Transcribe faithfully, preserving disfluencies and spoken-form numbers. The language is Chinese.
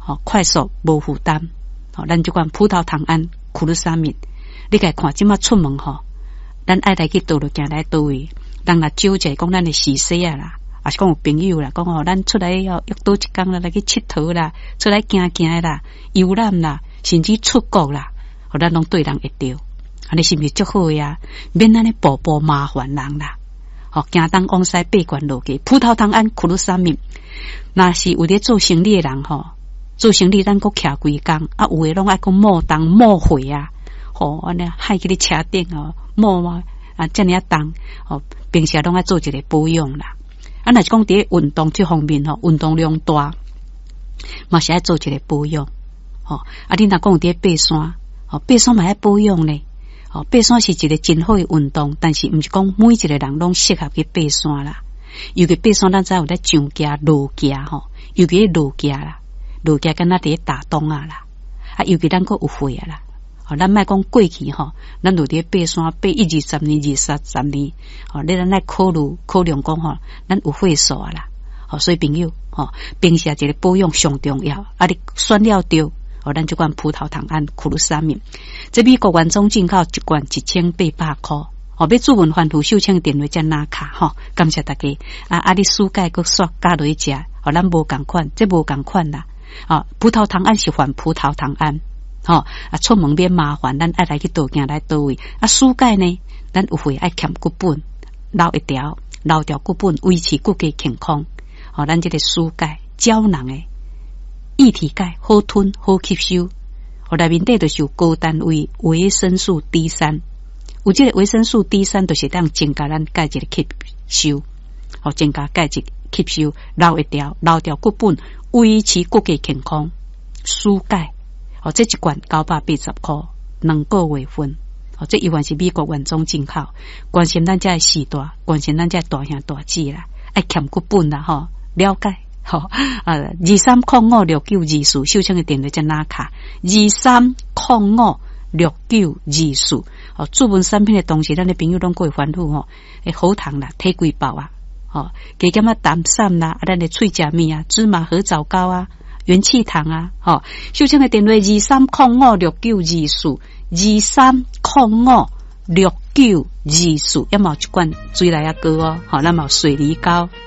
吼快速无负担，吼咱即款葡萄糖胺库鲁沙敏，你家看即马出门吼，咱爱来去倒落行来倒位，人若少者讲咱的时势啊啦，也是讲有朋友啦，讲吼咱出来要约倒一工啦，来去佚佗啦，出来行行啦，游览啦，甚至出国啦，吼咱拢对人会着，安尼是毋是足好呀？免咱咧步步麻烦人啦。哦，行东往西八关路去，葡萄糖胺库鲁沙敏，那是有咧做生意的人吼，做生意咱搁徛规工，啊有诶拢爱讲冒重冒血啊，吼安尼害去咧车顶哦，冒嘛啊遮尔啊重，哦平时拢爱做一个保养啦。啊，若是讲伫运动这方面吼，运动量大，嘛是爱做一个保养。吼、哦，啊，你若讲伫爬山，哦爬山嘛爱保养咧。哦，爬山是一个真好的运动，但是毋是讲每一个人拢适合去爬山啦。尤其爬山，咱知有咧上架、落架吼，尤其落架啦，落架敢若伫打洞啊啦，啊，尤其咱个有血啊啦。哦，咱莫讲过去吼，咱有伫爬山爬一二十年、二三十年，哦，你咱来考虑考量讲吼，咱有血数啊啦。哦，所以朋友，吼，平时一个保养上重要，啊，你选了对。哦，咱这款葡萄糖胺库鲁沙敏，这美国原装进口一罐一千八百块。哦，要注文反复秀清电话加拿卡吼，感谢大家。啊啊，你暑假搁刷加落去食，哦，咱无共款，这无共款啦。哦，葡萄糖胺是反葡萄糖胺，吼、哦、啊，出门免麻烦，咱爱来去倒行来倒位。啊，暑假呢，咱有会爱欠骨本，留一条，留条骨本，维持骨骼健康。哦，咱这个暑假胶囊诶。液体钙好吞好吸收，我内面底就是有高单位维生素 D 三，有这个维生素 D 三就是当增加咱钙质的吸收，哦，增加钙质吸收，留一条留条骨本，维持骨骼健康，输钙，哦，这一罐九百八十块，两个月份，哦，这一罐是美国原装进口，关心咱这时代，关心咱这大兄大姊啦，爱欠骨本啦吼，了解。好、哦、啊，二三零五六九二四，秀清的电话在哪卡？二三零五六九二四。哦，注文产品的同时，咱的朋友拢过反复吼，诶，喉糖啦，体贵包啊，哦，加减啊淡散啦，啊，咱的脆食面啊，芝麻合枣糕啊，元气糖啊，哦，秀清的电话二三零五六九二四，二三零五六九二四，要么一罐水来啊哥哦，好、哦，那么水梨膏。